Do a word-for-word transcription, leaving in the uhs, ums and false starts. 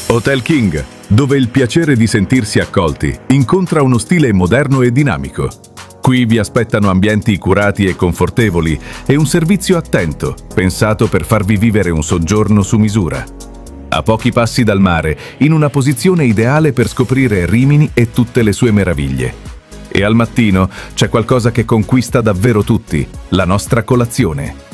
Hotel King, dove il piacere di sentirsi accolti incontra uno stile moderno e dinamico. Qui vi aspettano ambienti curati e confortevoli e un servizio attento, pensato per farvi vivere un soggiorno su misura. A pochi passi dal mare, in una posizione ideale per scoprire Rimini e tutte le sue meraviglie. E al mattino c'è qualcosa che conquista davvero tutti, la nostra colazione.